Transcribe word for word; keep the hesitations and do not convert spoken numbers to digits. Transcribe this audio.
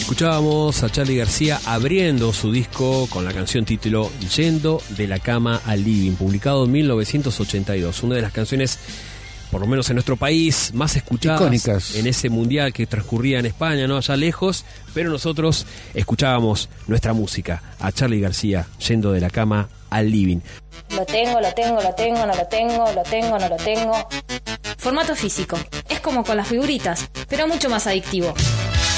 Escuchábamos a Charly García abriendo su disco con la canción título Yendo de la cama al living, publicado en mil novecientos ochenta y dos. Una de las canciones, por lo menos en nuestro país, más escuchadas icónicas en ese mundial que transcurría en España, ¿no? Allá lejos, pero nosotros escuchábamos nuestra música, a Charly García yendo de la cama al living. Lo tengo, lo tengo, lo tengo, no lo tengo, lo tengo, no lo tengo. Formato físico. Es como con las figuritas, pero mucho más adictivo.